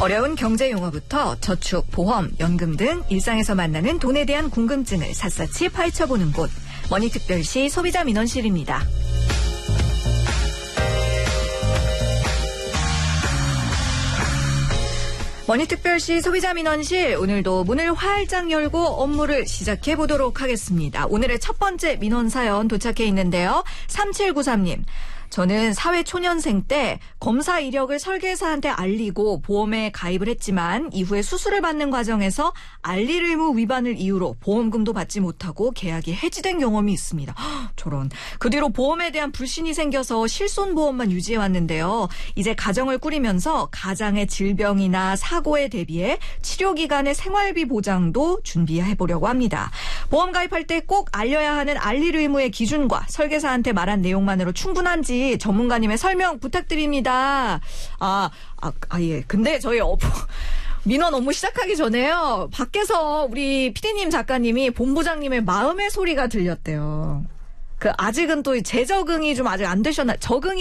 어려운 경제 용어부터 저축, 보험, 연금 등 일상에서 만나는 돈에 대한 궁금증을 샅샅이 파헤쳐보는 곳. 머니특별시 소비자민원실입니다. 머니특별시 소비자민원실, 오늘도 문을 활짝 열고 업무를 시작해보도록 하겠습니다. 오늘의 첫 번째 민원 사연 도착해 있는데요. 3793님. 저는 사회초년생 때 검사 이력을 설계사한테 알리고 보험에 가입을 했지만 이후에 수술을 받는 과정에서 알릴 의무 위반을 이유로 보험금도 받지 못하고 계약이 해지된 경험이 있습니다. 저런. 그 뒤로 보험에 대한 불신이 생겨서 실손보험만 유지해왔는데요. 이제 가정을 꾸리면서 가장의 질병이나 사고에 대비해 치료기간의 생활비 보장도 준비해보려고 합니다. 보험 가입할 때 꼭 알려야 하는 알릴 의무의 기준과 설계사한테 말한 내용만으로 충분한지 전문가님의 설명 부탁드립니다. 예. 근데 저희 민원 업무 시작하기 전에요. 밖에서 우리 PD님 작가님이 본부장님의 마음의 소리가 들렸대요. 아직은 또 재적응이 좀 아직 안 되셨나, 적응이